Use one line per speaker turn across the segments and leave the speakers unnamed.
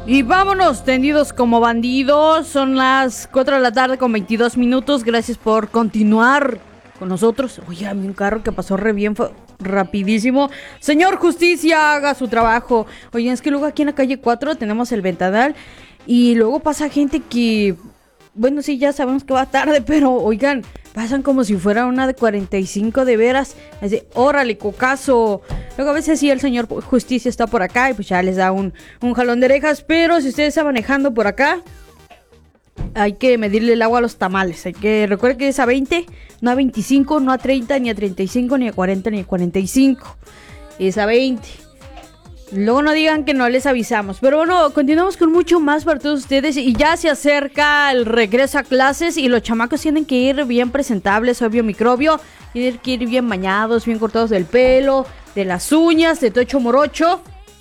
Y vámonos, tendidos como bandidos. Son las 4 de la tarde con 22 minutos. Gracias por continuar con nosotros. Oye, a mí un carro que pasó re bien, fue rapidísimo. Señor Justicia, haga su trabajo. Oye, es que luego aquí en la calle 4 tenemos el ventanal. Y luego pasa gente que... Bueno, sí, ya sabemos que va tarde, pero oigan, pasan como si fuera una de 45 de veras. Así, órale, cocazo. Luego a veces sí el señor Justicia está por acá y pues ya les da un jalón de orejas. Pero si usted está manejando por acá, hay que medirle el agua a los tamales. Hay que, recuerde que es a 20, no a 25, no a 30, ni a 35, ni a 40, ni a 45. Es a 20. Luego no digan que no les avisamos. Pero bueno, continuamos con mucho más para todos ustedes. Y ya se acerca el regreso a clases. Y los chamacos tienen que ir bien presentables, obvio microbio. Tienen que ir bien bañados, bien cortados del pelo, de las uñas, de tocho morocho.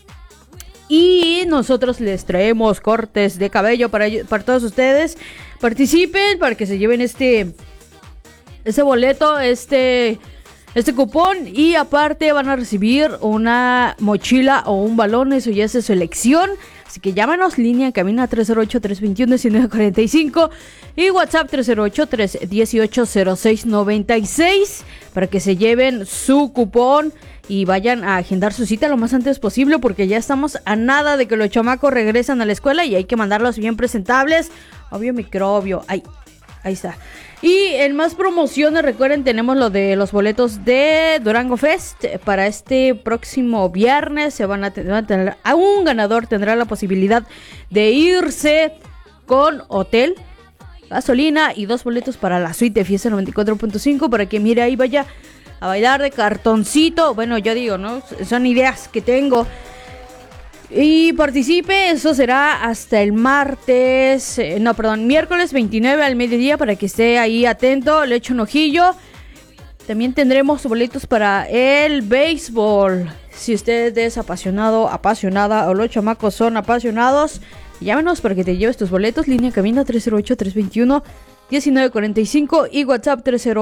Y nosotros les traemos cortes de cabello para todos ustedes. Participen para que se lleven este boleto, este cupón, y aparte van a recibir una mochila o un balón, eso ya es de su elección. Así que llámanos, línea en cabina 308-321-1945 y WhatsApp 308-318-0696 para que se lleven su cupón y vayan a agendar su cita lo más antes posible, porque ya estamos a nada de que los chamacos regresan a la escuela y hay que mandarlos bien presentables. Obvio microbio, ahí está. Y en más promociones, recuerden, tenemos lo de los boletos de Durango Fest para este próximo viernes. Se van a tener, a un ganador tendrá la posibilidad de irse con hotel, gasolina y 2 boletos para la suite de Fiesta 94.5 para que mire ahí vaya a bailar de cartoncito. Bueno, yo digo, ¿no? Son ideas que tengo. Y participe, eso será hasta el miércoles 29 al mediodía para que esté ahí atento, le echo un ojillo. También tendremos boletos para el béisbol. Si usted es apasionado, apasionada o los chamacos son apasionados, llámenos para que te lleves tus boletos. Línea cabina 308-321-1945 y WhatsApp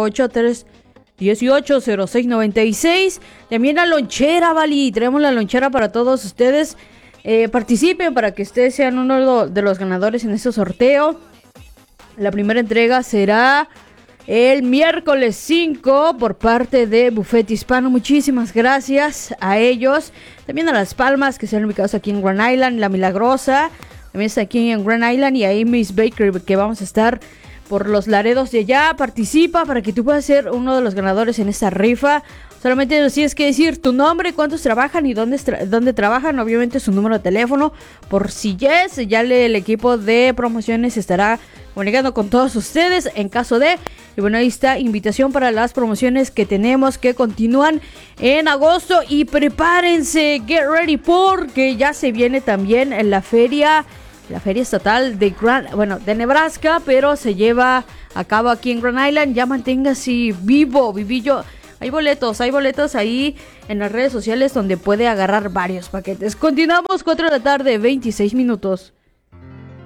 308-318-0696. También la lonchera, Vali. Traemos la lonchera para todos ustedes. Participen para que ustedes sean uno de los ganadores en este sorteo. La primera entrega será el miércoles 5 por parte de Buffet Hispano. Muchísimas gracias a ellos. También a Las Palmas, que están ubicados aquí en Grand Island. La Milagrosa también está aquí en Grand Island. Y ahí Miss Bakery, que vamos a estar por los Laredos de allá. Participa para que tú puedas ser uno de los ganadores en esta rifa. Solamente nos tienes que decir tu nombre, cuántos trabajan y dónde trabajan. Obviamente su número de teléfono. Por si ya el equipo de promociones estará comunicando con todos ustedes en caso de. Y bueno, ahí está invitación para las promociones que tenemos, que continúan en agosto. Y prepárense, get ready, porque ya se viene también en la feria estatal de Nebraska, pero se lleva a cabo aquí en Grand Island. Ya manténgase vivillo. Hay boletos ahí en las redes sociales donde puede agarrar varios paquetes. Continuamos, 4 de la tarde, 26 minutos.